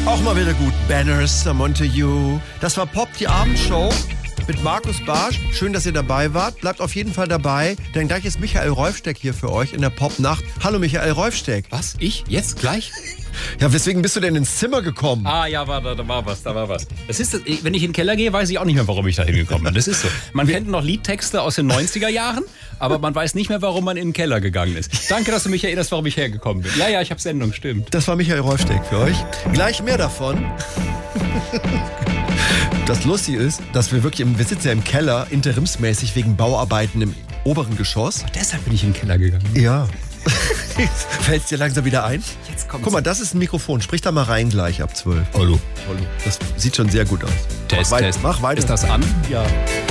Auch mal wieder gut. Banners, I'm onto you. Das war Pop, die Abendshow mit Markus Bartsch. Schön, dass ihr dabei wart. Bleibt auf jeden Fall dabei, denn gleich ist Michael Rolfsteck hier für euch in der Popnacht. Hallo Michael Rolfsteck. Was? Ich? Jetzt? Gleich? Ja, weswegen bist du denn ins Zimmer gekommen? Ah, ja, da war was. Das ist, wenn ich in den Keller gehe, weiß ich auch nicht mehr, warum ich da hingekommen bin. Das ist so. Man kennt noch Liedtexte aus den 90er Jahren, aber man weiß nicht mehr, warum man in den Keller gegangen ist. Danke, dass du mich erinnerst, warum ich hergekommen bin. Ja, ich habe Sendung, stimmt. Das war Michael Rolfsteck für euch. Gleich mehr davon. Das Lustige ist, dass wir sitzen ja im Keller, interimsmäßig wegen Bauarbeiten im oberen Geschoss. Deshalb bin ich in den Keller gegangen. Ja. Fällt es dir langsam wieder ein? Jetzt kommt's. Guck mal, das ist ein Mikrofon. Sprich da mal rein gleich ab 12. Hallo. Das sieht schon sehr gut aus. Test. Mach weiter. Ist das an? Ja.